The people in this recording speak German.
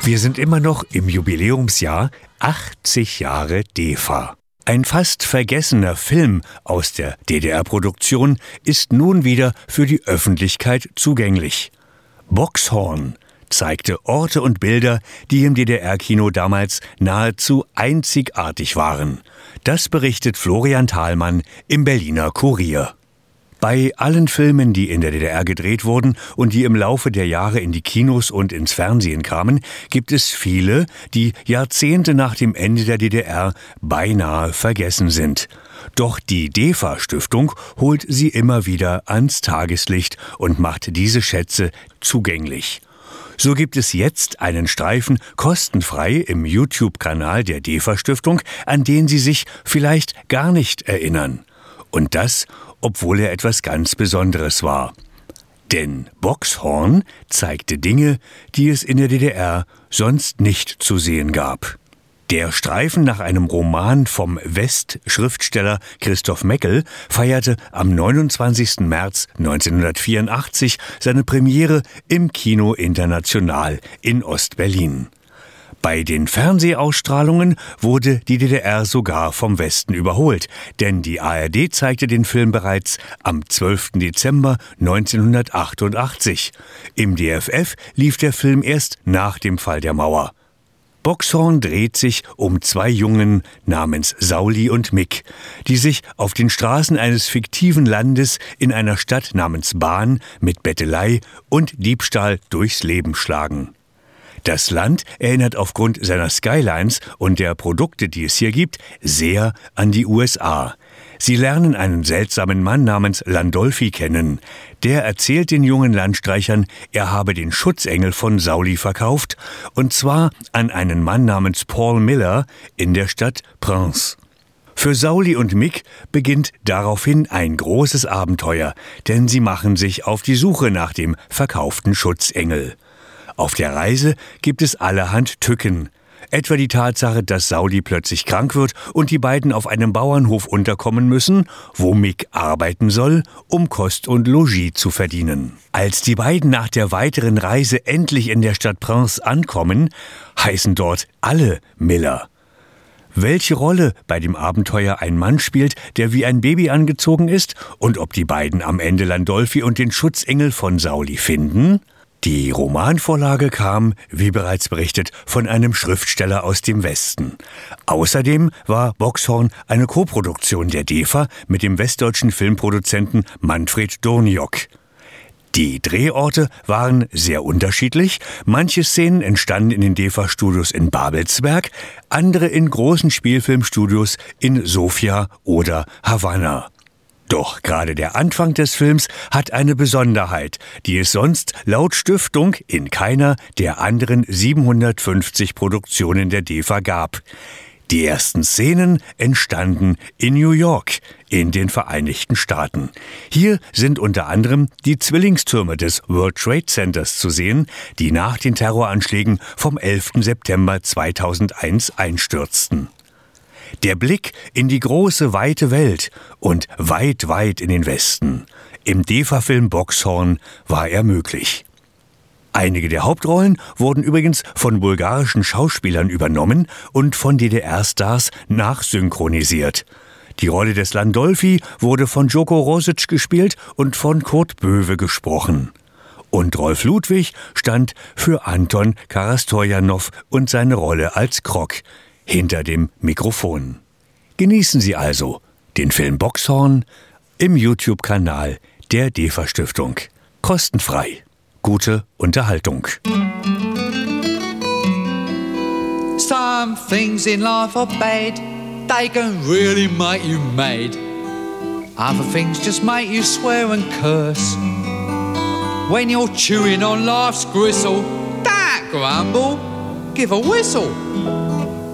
Wir sind immer noch im Jubiläumsjahr 80 Jahre DEFA. Ein fast vergessener Film aus der DDR-Produktion ist nun wieder für die Öffentlichkeit zugänglich. Boxhorn zeigte Orte und Bilder, die im DDR-Kino damals nahezu einzigartig waren. Das berichtet Florian Thalmann im Berliner Kurier. Bei allen Filmen, die in der DDR gedreht wurden und die im Laufe der Jahre in die Kinos und ins Fernsehen kamen, gibt es viele, die Jahrzehnte nach dem Ende der DDR beinahe vergessen sind. Doch die DEFA-Stiftung holt sie immer wieder ans Tageslicht und macht diese Schätze zugänglich. So gibt es jetzt einen Streifen kostenfrei im YouTube-Kanal der DEFA-Stiftung, an den Sie sich vielleicht gar nicht erinnern. Und das, obwohl er etwas ganz Besonderes war. Denn Boxhorn zeigte Dinge, die es in der DDR sonst nicht zu sehen gab. Der Streifen nach einem Roman vom West-Schriftsteller Christoph Meckel feierte am 29. März 1984 seine Premiere im Kino International in Ost-Berlin. Bei den Fernsehausstrahlungen wurde die DDR sogar vom Westen überholt, denn die ARD zeigte den Film bereits am 12. Dezember 1988. Im DFF lief der Film erst nach dem Fall der Mauer. Boxhorn dreht sich um zwei Jungen namens Sauli und Mick, die sich auf den Straßen eines fiktiven Landes in einer Stadt namens Bahn mit Bettelei und Diebstahl durchs Leben schlagen. Das Land erinnert aufgrund seiner Skylines und der Produkte, die es hier gibt, sehr an die USA. Sie lernen einen seltsamen Mann namens Landolfi kennen. Der erzählt den jungen Landstreichern, er habe den Schutzengel von Sauli verkauft, und zwar an einen Mann namens Paul Miller in der Stadt Prince. Für Sauli und Mick beginnt daraufhin ein großes Abenteuer, denn sie machen sich auf die Suche nach dem verkauften Schutzengel. Auf der Reise gibt es allerhand Tücken. Etwa die Tatsache, dass Sauli plötzlich krank wird und die beiden auf einem Bauernhof unterkommen müssen, wo Mick arbeiten soll, um Kost und Logis zu verdienen. Als die beiden nach der weiteren Reise endlich in der Stadt Prince ankommen, heißen dort alle Miller. Welche Rolle bei dem Abenteuer ein Mann spielt, der wie ein Baby angezogen ist, und ob die beiden am Ende Landolfi und den Schutzengel von Sauli finden? Die Romanvorlage kam, wie bereits berichtet, von einem Schriftsteller aus dem Westen. Außerdem war Boxhorn eine Koproduktion der DEFA mit dem westdeutschen Filmproduzenten Manfred Dorniok. Die Drehorte waren sehr unterschiedlich. Manche Szenen entstanden in den DEFA-Studios in Babelsberg, andere in großen Spielfilmstudios in Sofia oder Havanna. Doch gerade der Anfang des Films hat eine Besonderheit, die es sonst laut Stiftung in keiner der anderen 750 Produktionen der DEFA gab. Die ersten Szenen entstanden in New York, in den Vereinigten Staaten. Hier sind unter anderem die Zwillingstürme des World Trade Centers zu sehen, die nach den Terroranschlägen vom 11. September 2001 einstürzten. Der Blick in die große, weite Welt und weit, weit in den Westen. Im DEFA-Film Boxhorn war er möglich. Einige der Hauptrollen wurden übrigens von bulgarischen Schauspielern übernommen und von DDR-Stars nachsynchronisiert. Die Rolle des Landolfi wurde von Joko Rosic gespielt und von Kurt Böwe gesprochen. Und Rolf Ludwig stand für Anton Karastorjanow und seine Rolle als Krok hinter dem Mikrofon. Genießen Sie also den Film Boxhorn im YouTube-Kanal der DEFA-Stiftung. Kostenfrei. Gute Unterhaltung. Some things in life are bad. They can really make you mad. Other things just make you swear and curse. When you're chewing on life's gristle, don't grumble, give a whistle.